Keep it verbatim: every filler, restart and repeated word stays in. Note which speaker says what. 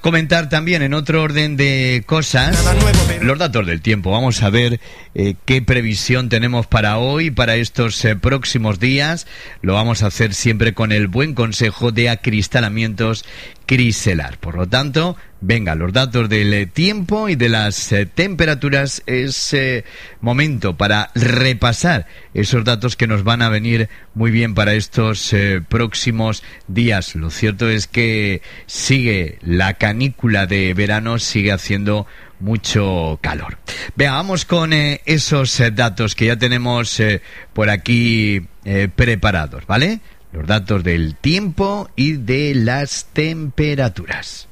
Speaker 1: Comentar también en otro orden de cosas los datos del tiempo. Vamos a ver eh, qué previsión tenemos para hoy, para estos eh, próximos días. Lo vamos a hacer siempre con el buen consejo de Acristalamientos Criselar. Por lo tanto, venga, los datos del eh, tiempo y de las eh, temperaturas. Es eh, momento para repasar esos datos que nos van a venir muy bien para estos eh, próximos días. Lo cierto es que sigue la canícula de verano, sigue haciendo mucho calor. Venga, vamos con eh, esos eh, datos que ya tenemos eh, por aquí eh, preparados, ¿vale? Los datos del tiempo y de las temperaturas.